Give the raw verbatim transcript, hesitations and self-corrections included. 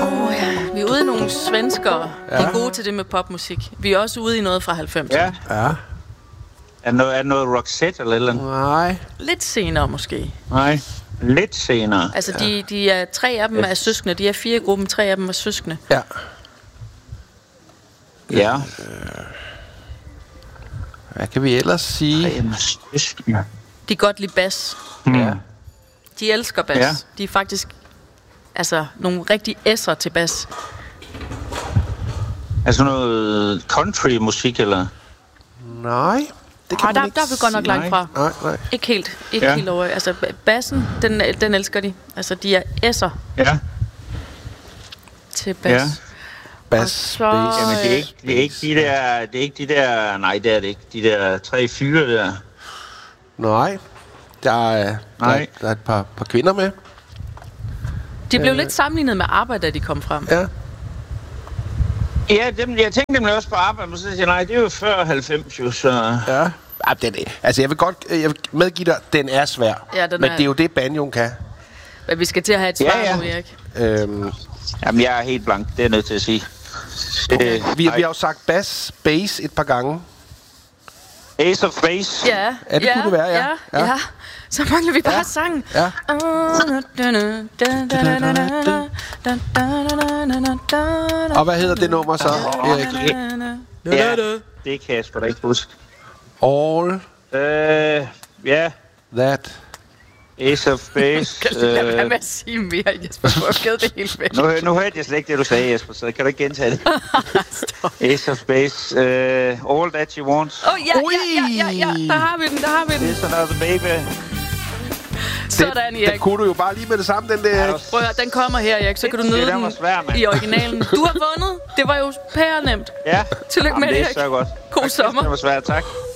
Oh, ja. Vi er ude i nogle svenskere. Ja. De er gode til det med popmusik. Vi er også ude i noget fra halvfemserne. Ja. Ja. Er noget, er noget Roxette eller eller? Nej. Lidt senere måske. Nej. Lidt senere. Altså, ja. de, de er tre af dem yes. er søskende. De er fire i gruppen, tre af dem er søskende. Ja. Ja. Hvad kan vi ellers sige? Tre er søskende. De kan godt lide bas. Hmm. Ja. De elsker bas. Ja. De er faktisk altså nogle rigtig esser til bas. Altså noget country-musik, eller? Nej. Det kan Arh, der, der er vi godt nok langt fra. Nej, nej. Ikke helt, ikke ja. helt over. Altså, bassen, den, den elsker de. Altså, de er esser. Ja. Til bas. Ja. Bas, så, Jamen, det er ikke, det er ikke de der, det er ikke de der, nej, det er det ikke. De der tre fyre der. Nej. Der er, nej. Der, der er et par, par kvinder med. De blev øh. lidt sammenlignet med arbejde, da de kom frem. Ja. Ja, dem, jeg tænkte nemlig også på arbejde, men så siger jeg, nej, det er jo før halvfems, jo, så... Ja. Ja, den er, altså, jeg vil godt jeg vil medgive dig, den er svær. Ja, den men er... det er jo det, banjoen kan. Men vi skal til at have et svar ja, ja. nu, Erik. Øhm. Jamen, jeg er helt blank, det er jeg nødt til at sige. Okay. Øh, vi, vi har jo sagt bass, bass et par gange. Ace of Base. Ja, ja det ja, kunne det være, ja. Ja, ja. ja. Så mangler vi bare ja. sangen. Ja. Og hvad hedder det nummer så, Erik? Ja, det kan jeg sgu da ikke huske. All. Øh, ja. That. Ace of Base. Kan du lade være med at sige mere, Jesper? Du har givet det helt væk. Nu, nu hørte jeg slet ikke det, du sagde, Jesper, så kan du ikke gentage det. Ace of Base. Uh, All That You Want. Åh, oh, ja, ja, ja, ja, ja. Der har vi den, der har vi den. It's Another Baby. Sådan, Erik. Den kunne du jo bare lige med det samme, den der. Prøv at høre, den kommer her, Erik, så kan du nyde den svær, i originalen. Du har vundet. Det var jo pærenemt. Ja. Tillykke med det, Erik. Det er så godt. God sommer. Det var svært, tak.